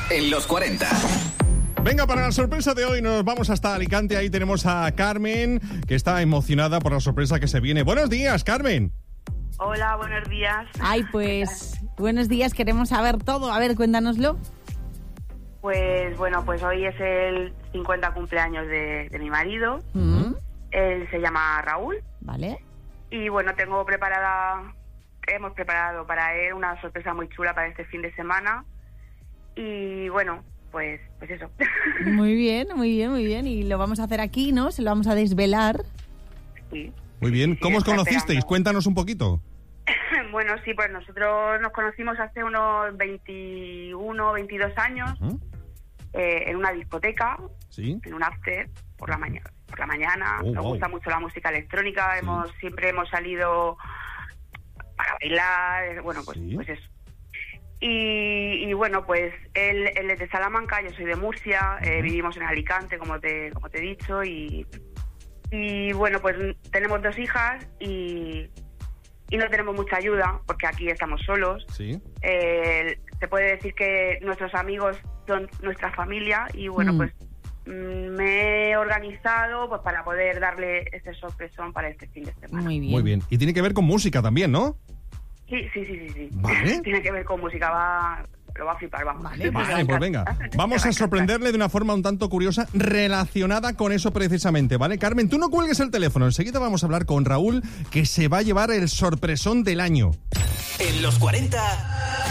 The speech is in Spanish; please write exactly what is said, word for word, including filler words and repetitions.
en los cuarenta. Venga, para la sorpresa de hoy nos vamos hasta Alicante. Ahí tenemos a Carmen, que está emocionada por la sorpresa que se viene. Buenos días, Carmen. Hola, buenos días. Ay, pues, buenos días, queremos saber todo. A ver, cuéntanoslo. Pues bueno, pues hoy es el cincuenta cumpleaños de, de mi marido. Mm. Él se llama Raúl. Vale. Y bueno, tengo preparada, hemos preparado para él una sorpresa muy chula para este fin de semana. Y bueno, pues, pues eso. Muy bien, muy bien, muy bien. Y lo vamos a hacer aquí, ¿no? Se lo vamos a desvelar. Sí. Muy bien. Sí, ¿Cómo os está conocisteis? esperando. Cuéntanos un poquito. Bueno, sí, pues nosotros nos conocimos hace unos veintiuno, veintidós años. ¿Mm? eh, en una discoteca, Sí. en un after, por la mañana. Por la mañana. Oh, Nos wow. gusta mucho la música electrónica. Sí. Hemos Siempre hemos salido para bailar. Bueno, pues, Sí. pues eso. Y, y bueno, pues él, él es de Salamanca, yo soy de Murcia, eh, vivimos en Alicante, como te, como te he dicho, y, y bueno, pues tenemos dos hijas y, y no tenemos mucha ayuda, porque aquí estamos solos. Sí. Eh, se puede decir que nuestros amigos son nuestra familia y bueno, Mm. pues mm, me he organizado pues para poder darle este sorpresón para este fin de semana. Muy bien. Muy bien. Y tiene que ver con música también, ¿no? Sí, sí, sí, sí, sí. Vale. Tiene que ver con música, va, lo va a flipar, vamos. Vale, pues Vale, pues venga. Vamos a sorprenderle de una forma un tanto curiosa relacionada con eso precisamente, ¿vale? Carmen, tú no cuelgues el teléfono. Enseguida vamos a hablar con Raúl, que se va a llevar el sorpresón del año. En los cuarenta,